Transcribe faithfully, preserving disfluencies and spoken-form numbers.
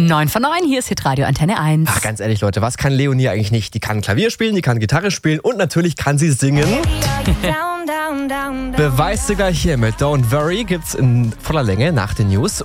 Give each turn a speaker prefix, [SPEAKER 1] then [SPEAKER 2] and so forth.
[SPEAKER 1] neun von neun, hier ist Hitradio Antenne eins.
[SPEAKER 2] Ach, ganz ehrlich, Leute, was kann Leonie eigentlich nicht? Die kann Klavier spielen, die kann Gitarre spielen und natürlich kann sie singen. Beweist sie gleich hier mit Don't Worry gibt's in voller Länge nach den News.